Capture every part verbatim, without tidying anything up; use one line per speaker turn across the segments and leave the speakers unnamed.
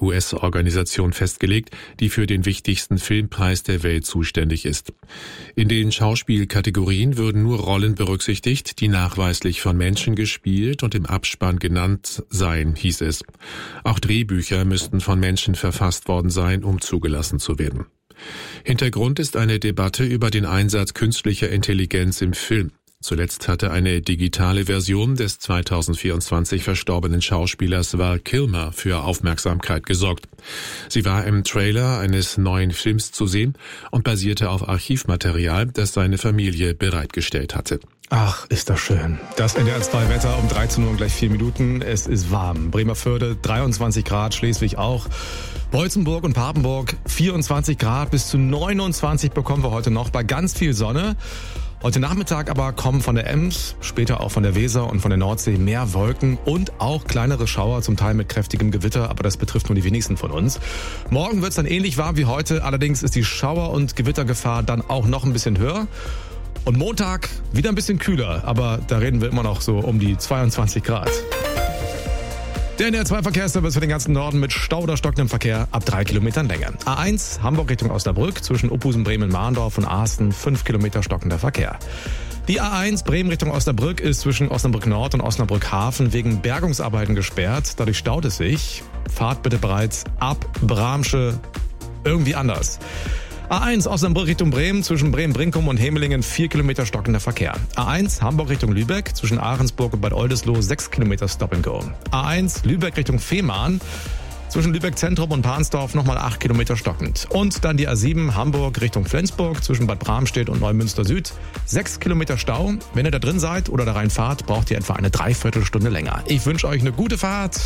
U S-Organisation festgelegt, die für den wichtigsten Filmpreis der Welt zuständig ist. In den Schauspielkategorien würden nur Rollen berücksichtigt, die nachweislich von Menschen gespielt und im Abspann genannt seien, hieß es. Auch Drehbücher müssten von Menschen verfasst worden sein, um zugelassen zu werden. Hintergrund ist eine Debatte über den Einsatz künstlicher Intelligenz im Film. Zuletzt hatte eine digitale Version des zweitausendvierundzwanzig verstorbenen Schauspielers Val Kilmer für Aufmerksamkeit gesorgt. Sie war im Trailer eines neuen Films zu sehen und basierte auf Archivmaterial, das seine Familie bereitgestellt hatte.
Ach, ist das schön. Das N D R zwei Wetter um dreizehn Uhr und gleich vier Minuten. Es ist warm. Bremervörde dreiundzwanzig Grad, Schleswig auch. Beutzenburg und Papenburg vierundzwanzig Grad, bis zu neunundzwanzig bekommen wir heute noch bei ganz viel Sonne. Heute Nachmittag aber kommen von der Ems, später auch von der Weser und von der Nordsee mehr Wolken und auch kleinere Schauer, zum Teil mit kräftigem Gewitter, aber das betrifft nur die wenigsten von uns. Morgen wird es dann ähnlich warm wie heute, allerdings ist die Schauer- und Gewittergefahr dann auch noch ein bisschen höher. Und Montag wieder ein bisschen kühler, aber da reden wir immer noch so um die zweiundzwanzig Grad. Der N D R zwei Verkehrsservice für den ganzen Norden mit Stau oder stockendem Verkehr ab drei Kilometern Länge. A eins Hamburg Richtung Osnabrück zwischen Opusen, Bremen, Mahndorf und Ahsten fünf Kilometer stockender Verkehr. Die A eins Bremen Richtung Osnabrück ist zwischen Osnabrück Nord und Osnabrück Hafen wegen Bergungsarbeiten gesperrt. Dadurch staut es sich. Fahrt bitte bereits ab Bramsche irgendwie anders. A eins Osnabrück Richtung Bremen zwischen Bremen-Brinkum und Hemelingen vier Kilometer stockender Verkehr. A eins Hamburg Richtung Lübeck zwischen Ahrensburg und Bad Oldesloe sechs Kilometer Stop and Go. A eins Lübeck Richtung Fehmarn zwischen Lübeck Zentrum und Pansdorf nochmal acht Kilometer stockend. Und dann die A sieben Hamburg Richtung Flensburg zwischen Bad Bramstedt und Neumünster Süd sechs Kilometer Stau. Wenn ihr da drin seid oder da reinfahrt, braucht ihr etwa eine Dreiviertelstunde länger. Ich wünsche euch eine gute Fahrt.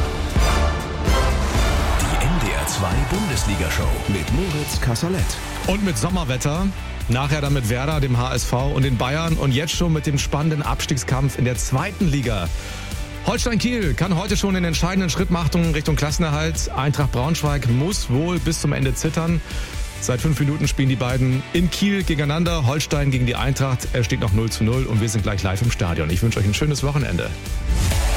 zwei Bundesliga-Show mit Moritz Kasserlet.
Und mit Sommerwetter. Nachher dann mit Werder, dem H S V und den Bayern. Und jetzt schon mit dem spannenden Abstiegskampf in der zweiten Liga. Holstein Kiel kann heute schon den entscheidenden Schritt machen Richtung Klassenerhalt. Eintracht Braunschweig muss wohl bis zum Ende zittern. Seit fünf Minuten spielen die beiden in Kiel gegeneinander. Holstein gegen die Eintracht. Es steht noch null zu null und wir sind gleich live im Stadion. Ich wünsche euch ein schönes Wochenende.